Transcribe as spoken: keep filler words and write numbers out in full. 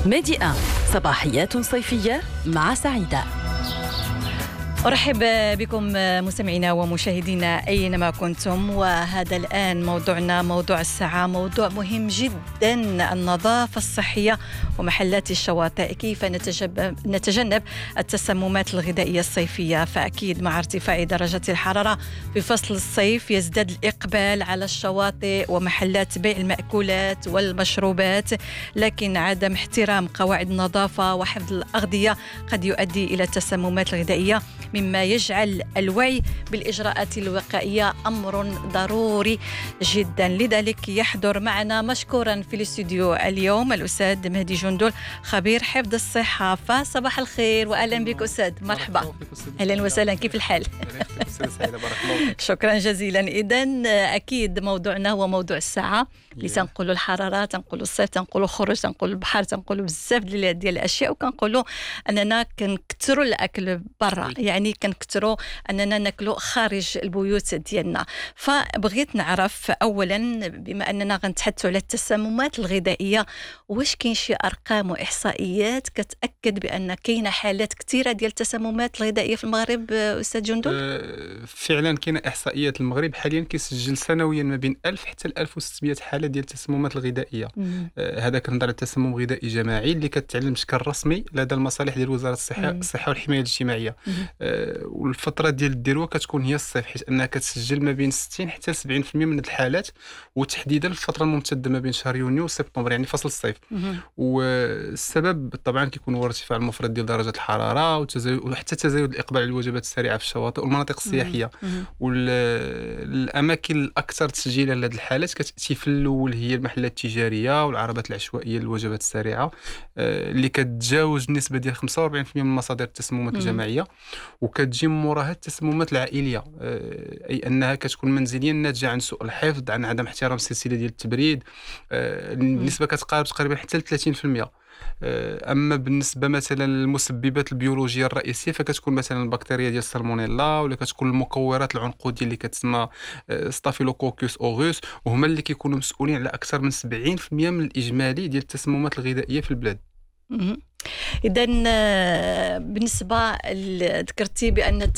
ميدي واحد صباحيات صيفية مع سعيدة. أرحب بكم مستمعينا ومشاهدينا أينما كنتم، وهذا الآن موضوعنا موضوع الساعة، موضوع مهم جدا: النظافة الصحية ومحلات الشواطئ، كيف نتجنب التسممات الغذائية الصيفية. فأكيد مع ارتفاع درجة الحرارة في فصل الصيف يزداد الإقبال على الشواطئ ومحلات بيع المأكولات والمشروبات، لكن عدم احترام قواعد النظافة وحفظ الأغذية قد يؤدي إلى التسممات الغذائية، مما يجعل الوعي بالإجراءات الوقائية أمر ضروري جدا. لذلك يحضر معنا مشكورا في الاستوديو اليوم الأستاذ مهدي جندل، خبير حفظ الصحة. فصباح الخير وأهلا بك أستاذ، مرحبا. أهلا وسهلا، كيف الحال؟ شكرا جزيلا. إذن أكيد موضوعنا هو موضوع الساعة، اللي تنقلوا الحرارة، تنقلوا الصيف، تنقلوا الخروج، تنقلوا البحر، تنقلوا بزاف ديال الأشياء، وكنقولوا أننا كنكثروا الأكل برا، يعني كنكثروا أننا ناكلوا خارج البيوت ديالنا. فبغيت نعرف أولا، بما أننا غنتحدثوا على التسممات الغذائية، واش كاين شي أرقام وإحصائيات كتأكد بأن كاينة حالات كثيرة ديال التسممات الغذائية في المغرب أستاذ جندل؟ أه فعلا كاينة إحصائيات. المغرب حاليا كيسجل سنويا ما بين ألف حتى ألف وستمائة حالة ديال التسممات الغذائية. أه هذا كنهضر على التسمم الغذائي جماعي اللي كتعلم بشكل رسمي لدى المصالح ديال وزارة الصحة الصحة والحماية الاجتماعية. أه والفترة ديال الذروة كتكون هي الصيف، حيت أنها كتسجل ما بين ستين حتى سبعين بالمئة من الحالات، وتحديدا في الفترة الممتدة ما بين شهر يونيو وسبتمبر، يعني فصل الصيف. والسبب طبعا كيكون هو ارتفاع المفرط ديال درجة الحرارة وحتى تزايد الإقبال على الوجبات السريعة في الشواطئ والمناطق السياحية. والأماكن الأكثر تسجيلا لهذه الحالات كتأتي في الأول هي المحلات التجارية والعربات العشوائية للوجبات السريعة، اللي كتجاوز النسبة ديال خمسة وأربعين بالمئة من مصادر التسممات الجماعية، وكتجي من موراها التسممات العائلية، أي أنها كتكون منزليا ناتجة عن سوء الحفظ، عن عدم احترام السلسلة ديال التبريد. النسبة كتقارب تقريبا حتى ل ثلاثين بالمئة. أما بالنسبة مثلا للمسببات البيولوجية الرئيسية فكتكون مثلا البكتيريا ديال السالمونيلا، ولا كتكون المكورات العنقودية اللي كتسمى ستافيلوكوكوس أوغوس، وهما اللي كيكونوا مسؤولين على أكثر من سبعين بالمئة من الإجمالي ديال التسممات الغذائية في البلاد. إذن بالنسبة ذكرتي بأن